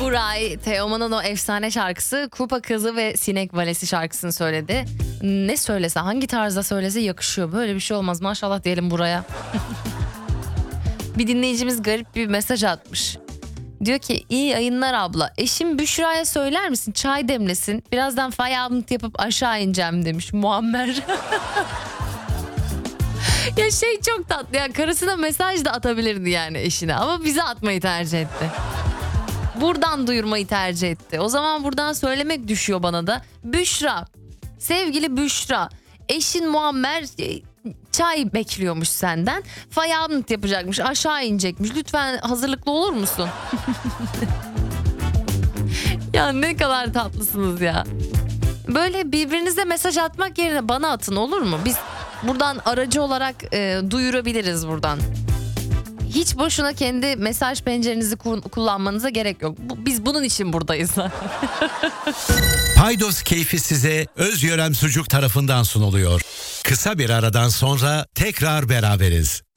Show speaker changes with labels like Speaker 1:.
Speaker 1: Buray, Teoman'ın o efsane şarkısı Kupa Kızı ve Sinek Valesi şarkısını söyledi. Ne söylese, hangi tarzda söylese yakışıyor. Böyle bir şey olmaz, maşallah diyelim Buray'a. Bir dinleyicimiz garip bir mesaj atmış. Diyor ki iyi yayınlar abla. Eşim Büşra'ya söyler misin çay demlesin. Birazdan fay abint yapıp aşağı ineceğim demiş Muammer. Ya çok tatlı ya, karısına mesaj da atabilirdi yani eşine. Ama bize atmayı tercih etti. Buradan duyurmayı tercih etti. O zaman buradan söylemek düşüyor bana da. Büşra, sevgili Büşra, eşin Muammer çay bekliyormuş senden. Fay abint yapacakmış, aşağı inecekmiş. Lütfen hazırlıklı olur musun? Ya ne kadar tatlısınız ya. Böyle birbirinize mesaj atmak yerine bana atın, olur mu? Biz buradan aracı olarak duyurabiliriz buradan. Hiç boşuna kendi mesaj pencerenizi kullanmanıza gerek yok. Biz bunun için buradayız.
Speaker 2: Paydos keyfi size Özgören Sucuk tarafından sunuluyor. Kısa bir aradan sonra tekrar beraberiz.